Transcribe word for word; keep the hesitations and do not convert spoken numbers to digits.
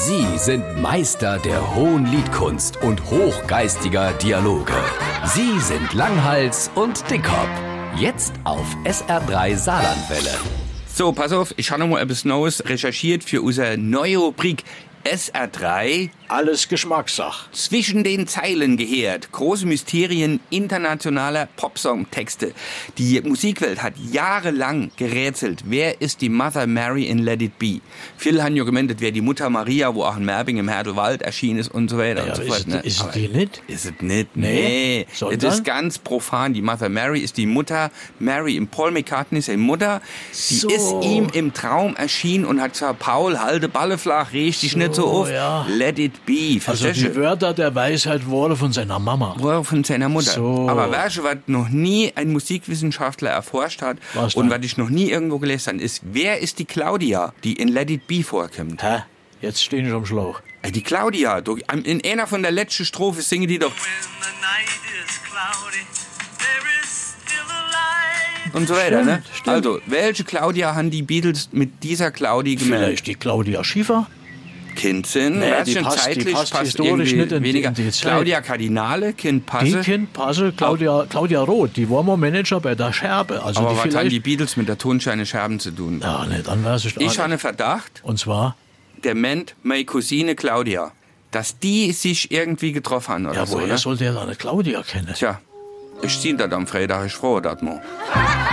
Sie sind Meister der hohen Liedkunst und hochgeistiger Dialoge. Sie sind Langhals und Dickhop. Jetzt auf S R drei Saarlandwelle. So, pass auf, ich habe noch mal etwas Neues recherchiert für unsere neue Rubrik S R drei. Alles Geschmackssache. Zwischen den Zeilen gehört. Große Mysterien internationaler Popsong-Texte. Die Musikwelt hat jahrelang gerätselt. Wer ist die Mother Mary in Let It Be? Viele haben ja gemeint, wer die Mutter Maria, wo auch in Merbing im Herdelwald erschienen ist und so weiter Ja, und so ist fort. es- Ne? ist es Aber die nicht? Ist es nicht? Nee. Nee. Sondern? Das ist ganz profan. Die Mother Mary ist die Mutter Mary. Im Paul McCartney seine Mutter. Die So. ist ihm im Traum erschienen und hat gesagt, Paul, halte Balle flach, reg dich nicht so auf. ja. Let it be. Also Verstehst die du? Wörter der Weisheit wurde von seiner Mama. Wo er von seiner Mutter. So. Aber weißt du, was noch nie ein Musikwissenschaftler erforscht hat Was und denn? was ich noch nie irgendwo gelesen habe, ist, wer ist die Claudia, die in Let It Be vorkommt? Hä? Jetzt stehen ich am Schlauch. Äh, Die Claudia, du, in einer von der letzten Strophe singen die doch When the night is cloudy, there is still a light. und so weiter, ne? Stimmt, stimmt. Also, welche Claudia haben die Beatles mit dieser Claudia gemeldet? Vielleicht die Claudia Schiffer? Kind sind, Nee, weißt die du, passt- die zeitlich passt passt historisch irgendwie nicht in die- weniger. in die Zeit. Claudia Kardinale, Kind Die Passe. Kind Passe, Claudia, Claudia Roth, die war mal Manager bei der Scherbe. Also Aber die was haben vielleicht. die Beatles mit der Tonscheine Scherben zu tun? Ja, ne, dann weiß ich Ich nicht. habe einen Verdacht, Und zwar, der meint meine Cousine Claudia, dass die sich irgendwie getroffen haben oder ja, so. woher Ne? sollte er eine Claudia kennen? Tja, ich zieh das am Freitag, ich froh das mal.